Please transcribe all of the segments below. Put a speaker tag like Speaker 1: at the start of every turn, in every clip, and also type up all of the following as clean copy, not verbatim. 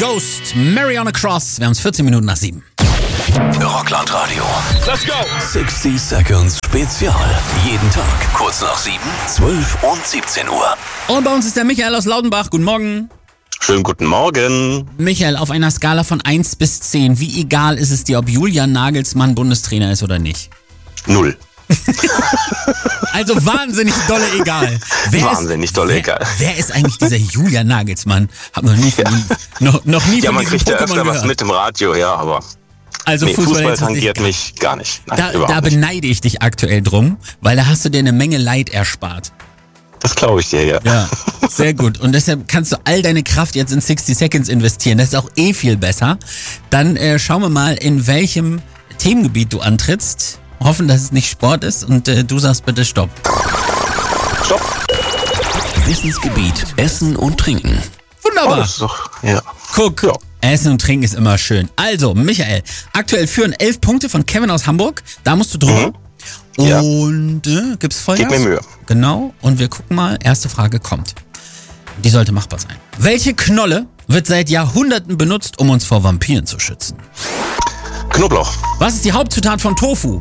Speaker 1: Ghost, Mary on a Cross. Wir haben es 14 Minuten nach 7.
Speaker 2: Rockland Radio.
Speaker 3: Let's go!
Speaker 2: 60 Seconds Spezial. Jeden Tag kurz nach 7, 12 und 17 Uhr.
Speaker 1: Und bei uns ist der Michael aus Laudenbach. Guten Morgen.
Speaker 3: Schönen guten Morgen.
Speaker 1: Michael, auf einer Skala von 1 bis 10, wie egal ist es dir, ob Julian Nagelsmann Bundestrainer ist oder nicht?
Speaker 3: 0.
Speaker 1: Also wahnsinnig dolle egal.
Speaker 3: Egal.
Speaker 1: Wer ist eigentlich dieser Julian Nagelsmann? Hab noch nie von ihm, noch nie
Speaker 3: Ja,
Speaker 1: von
Speaker 3: man
Speaker 1: diesem
Speaker 3: kriegt ja
Speaker 1: Pokémon
Speaker 3: öfter
Speaker 1: gehört.
Speaker 3: was mit im Radio, ja, aber
Speaker 1: Also
Speaker 3: nee, Fußball
Speaker 1: jetzt
Speaker 3: tangiert
Speaker 1: nicht.
Speaker 3: mich gar nicht. Nein,
Speaker 1: Da
Speaker 3: überhaupt nicht.
Speaker 1: beneide ich dich aktuell drum, weil da hast du dir eine Menge Leid erspart.
Speaker 3: Das glaube ich dir, ja.
Speaker 1: Ja, sehr gut. Und deshalb kannst du all deine Kraft jetzt in 60 Seconds investieren. Das ist auch viel besser. Dann schauen wir mal, in welchem Themengebiet du antrittst. Hoffen, dass es nicht Sport ist und du sagst bitte Stopp.
Speaker 3: Stopp.
Speaker 2: Wissensgebiet Essen und Trinken.
Speaker 1: Wunderbar.
Speaker 3: Das ist doch, ja.
Speaker 1: Guck,
Speaker 3: Ja.
Speaker 1: Essen und Trinken ist immer schön. Also, Michael, aktuell führen 11 Punkte von Kevin aus Hamburg. Da musst du drüber.
Speaker 3: Ja.
Speaker 1: Und gibt's Vollgas?
Speaker 3: Gib mir Mühe.
Speaker 1: Genau. Und wir gucken mal. Erste Frage kommt. Die sollte machbar sein. Welche Knolle wird seit Jahrhunderten benutzt, um uns vor Vampiren zu schützen?
Speaker 3: Knoblauch.
Speaker 1: Was ist die Hauptzutat von Tofu?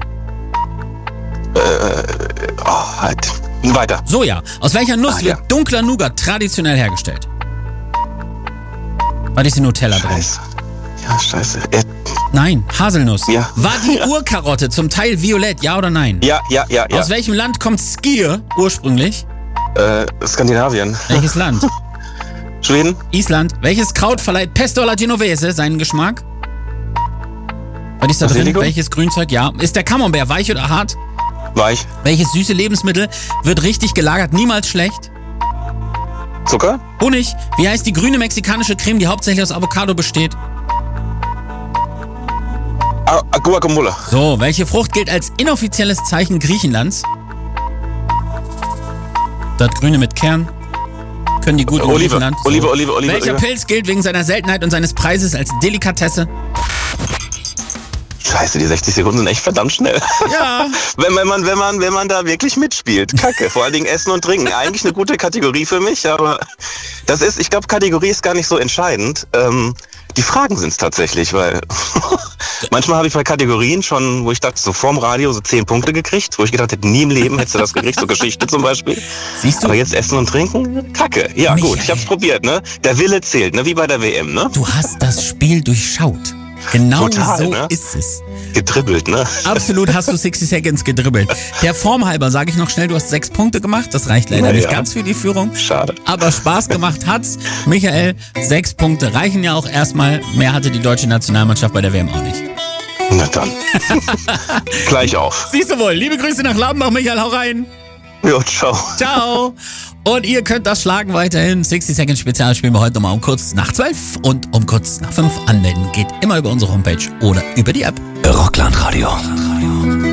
Speaker 3: Halt. Weiter.
Speaker 1: Soja. Aus welcher Nuss
Speaker 3: Ah,
Speaker 1: wird
Speaker 3: ja.
Speaker 1: dunkler Nougat traditionell hergestellt? Was ist die Nutella drin?
Speaker 3: Scheiße. Ja, scheiße.
Speaker 1: Nein, Haselnuss.
Speaker 3: Ja.
Speaker 1: War die Urkarotte zum Teil violett, ja oder nein?
Speaker 3: Ja.
Speaker 1: Aus welchem Land kommt Skier ursprünglich?
Speaker 3: Skandinavien.
Speaker 1: Welches Land?
Speaker 3: Schweden.
Speaker 1: Island. Welches Kraut verleiht Pesto alla Genovese seinen Geschmack? Was ist da drin?
Speaker 3: Basilikum?
Speaker 1: Welches Grünzeug? Ja. Ist der Camembert weich oder hart?
Speaker 3: Weich.
Speaker 1: Welches süße Lebensmittel wird richtig gelagert, niemals schlecht?
Speaker 3: Zucker.
Speaker 1: Honig. Wie heißt die grüne mexikanische Creme, die hauptsächlich aus Avocado besteht?
Speaker 3: Guacamole.
Speaker 1: So, welche Frucht gilt als inoffizielles Zeichen Griechenlands? Das Grüne mit Kern. Können die gut in
Speaker 3: Olive.
Speaker 1: Griechenland.
Speaker 3: Olive.
Speaker 1: Welcher Pilz gilt wegen seiner Seltenheit und seines Preises als Delikatesse?
Speaker 3: Scheiße, die 60 Sekunden sind echt verdammt schnell.
Speaker 1: Ja.
Speaker 3: Wenn man da wirklich mitspielt. Kacke. Vor allen Dingen Essen und Trinken. Eigentlich eine gute Kategorie für mich, aber ich glaube, Kategorie ist gar nicht so entscheidend. Die Fragen sind es tatsächlich, weil manchmal habe ich bei Kategorien schon, wo ich dachte, so vorm Radio so 10 Punkte gekriegt, wo ich gedacht hätte, nie im Leben hättest du das gekriegt, so Geschichte zum Beispiel.
Speaker 1: Siehst du?
Speaker 3: Aber jetzt Essen und Trinken, Kacke. Ja,
Speaker 1: Michael.
Speaker 3: gut, ich hab's probiert, ne? Der Wille zählt, ne? Wie bei der WM, ne?
Speaker 1: Du hast das Spiel durchschaut. Genau
Speaker 3: Total,
Speaker 1: so
Speaker 3: ne?
Speaker 1: ist es.
Speaker 3: Gedribbelt, ne?
Speaker 1: Absolut hast du 60 Seconds gedribbelt. Der Form halber sage ich noch schnell, du hast 6 Punkte gemacht. Das reicht leider
Speaker 3: Na
Speaker 1: nicht
Speaker 3: ja.
Speaker 1: ganz für die Führung.
Speaker 3: Schade.
Speaker 1: Aber Spaß gemacht hat's. Michael, 6 Punkte reichen ja auch erstmal. Mehr hatte die deutsche Nationalmannschaft bei der WM auch nicht.
Speaker 3: Na dann. Gleich auf.
Speaker 1: Siehst du wohl. Liebe Grüße nach Laudenbach, Michael. Hau rein.
Speaker 3: Jo, ciao.
Speaker 1: Ciao. Und ihr könnt das schlagen weiterhin. 60 Seconds Spezial spielen wir heute nochmal um kurz nach 12 und um kurz nach 5. Anmelden geht immer über unsere Homepage oder über die App.
Speaker 2: Rockland Radio.